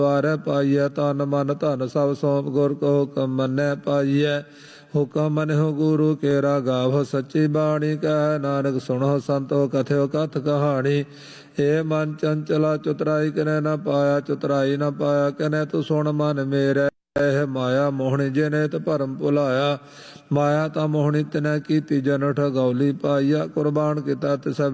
ਵਾਰੈ ਪਾਈਐ। ਤਨ ਮਨ ਧਨ ਸਭ ਸੌਂਪ ਗੁਰ ਕੋ ਹੁਕਮ ਮੰਨੈ ਪਾਈਐ। ਹੁਕਮ ਮਨਿਹੁ ਗੁਰੂ ਕੇਰਾ ਗਾਵਹੁ ਸੱਚੀ ਬਾਣੀ। ਕਹਿ ਨਾਨਕ ਸੁਣੋ ਸੰਤੋ ਕਥਿਓ ਕਥ ਕਹਾਣੀ। ਏ ਮਨ ਚੰਚਲਾ ਚੁਤਰਾਈ ਕਿਨੈ ਨ ਪਾਇਆ। ਚੁਤਰਾਈ ਨ ਪਾਇਆ ਕਿਨੈ ਤੂੰ ਸੁਣ ਮਨ ਮੇਰੇ। ਇਹ ਮਾਇਆ ਮੋਹਣੀ ਜਿਨੇ ਤੇ ਭਰਮ ਭੁਲਾਇਆ। ਮਾਇਆ ਤਾਂ ਮੋਹਣੀ ਤਿਨੈ ਕੀਤੀ ਜਨ ਠਗੌਲੀ ਪਾਈਆ। ਕੁਰਬਾਨ ਕੀਤਾ ਤਿਸੈ